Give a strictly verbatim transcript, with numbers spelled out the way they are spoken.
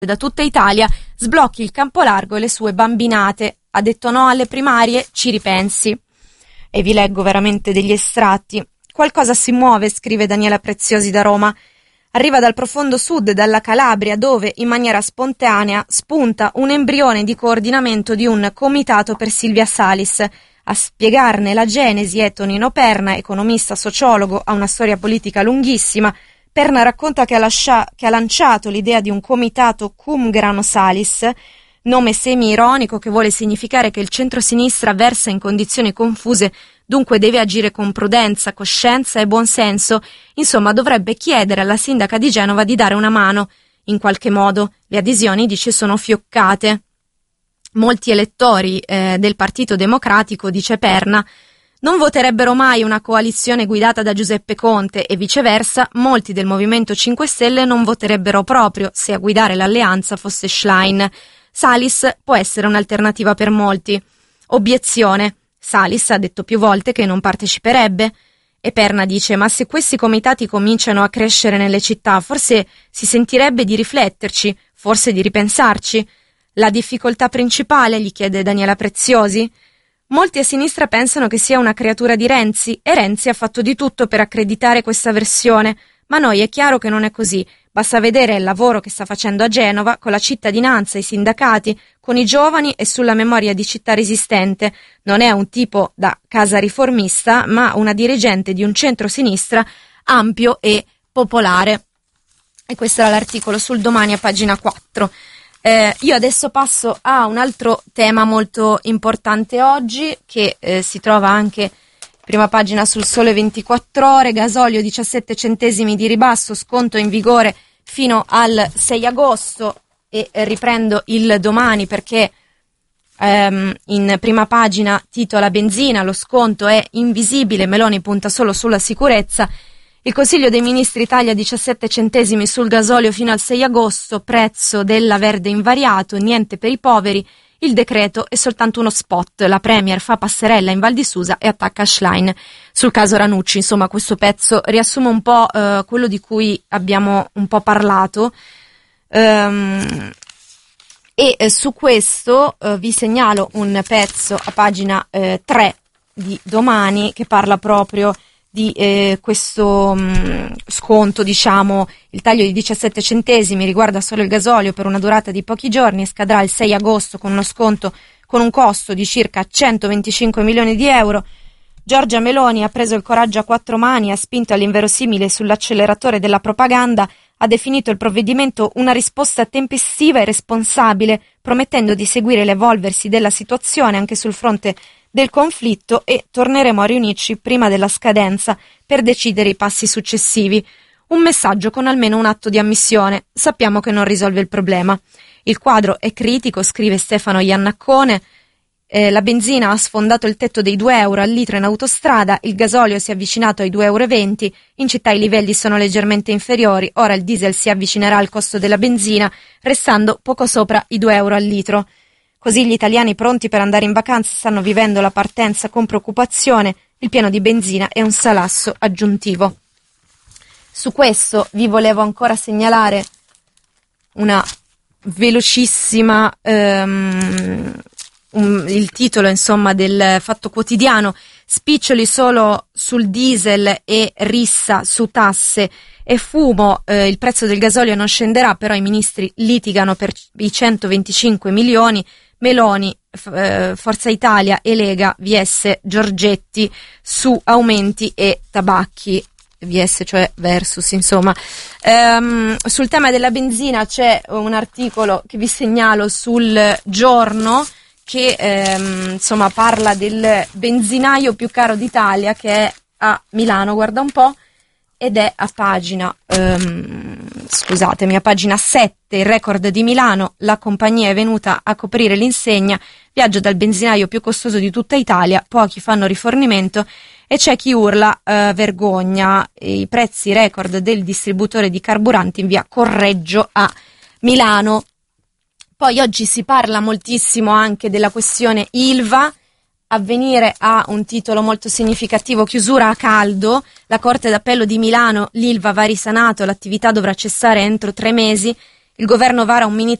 da tutta Italia, sblocchi il campo largo e le sue bambinate. Ha detto no alle primarie, ci ripensi. E vi leggo veramente degli estratti. Qualcosa si muove, scrive Daniela Preziosi da Roma. Arriva dal profondo sud, dalla Calabria, dove in maniera spontanea spunta un embrione di coordinamento di un comitato per Silvia Salis. A spiegarne la genesi è Tonino Perna, economista, sociologo, ha una storia politica lunghissima. Perna racconta che ha, lascia- che ha lanciato l'idea di un comitato cum grano salis, nome semi-ironico che vuole significare che il centro-sinistra versa in condizioni confuse, dunque deve agire con prudenza, coscienza e buonsenso. Insomma, dovrebbe chiedere alla sindaca di Genova di dare una mano. In qualche modo, le adesioni, dice, sono fioccate. Molti elettori eh, del Partito Democratico, dice Perna, non voterebbero mai una coalizione guidata da Giuseppe Conte e viceversa, molti del Movimento cinque Stelle non voterebbero proprio se a guidare l'alleanza fosse Schlein. Salis può essere un'alternativa per molti. Obiezione. Salis ha detto più volte che non parteciperebbe. E Perna dice, ma se questi comitati cominciano a crescere nelle città, forse si sentirebbe di rifletterci, forse di ripensarci. La difficoltà principale, gli chiede Daniela Preziosi? Molti a sinistra pensano che sia una creatura di Renzi e Renzi ha fatto di tutto per accreditare questa versione, ma a noi è chiaro che non è così. Basta vedere il lavoro che sta facendo a Genova con la cittadinanza, i sindacati, con i giovani e sulla memoria di città resistente. Non è un tipo da casa riformista, ma una dirigente di un centro-sinistra ampio e popolare. E questo era l'articolo sul Domani a pagina quattro. Eh, io adesso passo a un altro tema molto importante oggi, che eh, si trova anche prima pagina sul Sole ventiquattro Ore, gasolio diciassette centesimi di ribasso, sconto in vigore fino al sei agosto, e eh, riprendo il Domani perché ehm, in prima pagina titola benzina, lo sconto è invisibile, Meloni punta solo sulla sicurezza. Il Consiglio dei Ministri taglia diciassette centesimi sul gasolio fino al sei agosto, prezzo della Verde invariato, niente per i poveri, il decreto è soltanto uno spot, la Premier fa passerella in Val di Susa e attacca Schlein sul caso Ranucci. Insomma, questo pezzo riassume un po' eh, quello di cui abbiamo un po' parlato, um, e eh, su questo eh, vi segnalo un pezzo a pagina eh, tre di Domani che parla proprio di eh, questo mh, sconto, diciamo, il taglio di diciassette centesimi riguarda solo il gasolio per una durata di pochi giorni e scadrà il sei agosto con uno sconto con un costo di circa centoventicinque milioni di euro. Giorgia Meloni ha preso il coraggio a quattro mani, ha spinto all'inverosimile sull'acceleratore della propaganda, ha definito il provvedimento una risposta tempestiva e responsabile, promettendo di seguire l'evolversi della situazione anche sul fronte del conflitto, e torneremo a riunirci prima della scadenza per decidere i passi successivi. Un messaggio con almeno un atto di ammissione. Sappiamo che non risolve il problema. Il quadro è critico, scrive Stefano Iannaccone. Eh, la benzina ha sfondato il tetto dei due euro al litro in autostrada, il gasolio si è avvicinato ai due euro e venti, in città i livelli sono leggermente inferiori, ora il diesel si avvicinerà al costo della benzina, restando poco sopra i due euro al litro. Così gli italiani pronti per andare in vacanza stanno vivendo la partenza con preoccupazione, il pieno di benzina è un salasso aggiuntivo. Su questo vi volevo ancora segnalare una velocissima, um, um, il titolo insomma del Fatto Quotidiano, spiccioli solo sul diesel e rissa su tasse e fumo, eh, il prezzo del gasolio non scenderà, però i ministri litigano per i centoventicinque milioni, Meloni, eh, Forza Italia e Lega vs Giorgetti su aumenti e tabacchi, vs cioè versus, insomma. Ehm, sul tema della benzina c'è un articolo che vi segnalo sul Giorno che ehm, insomma parla del benzinaio più caro d'Italia, che è a Milano, guarda un po', ed è a pagina um, scusatemi, a pagina sette, il record di Milano, la compagnia è venuta a coprire l'insegna, viaggio dal benzinaio più costoso di tutta Italia, pochi fanno rifornimento e c'è chi urla uh, vergogna, i prezzi record del distributore di carburanti in via Correggio a Milano. Poi oggi si parla moltissimo anche della questione Ilva. Avvenire ha un titolo molto significativo, chiusura a caldo, la Corte d'Appello di Milano, l'Ilva va risanato, l'attività dovrà cessare entro tre mesi, Il governo vara un mini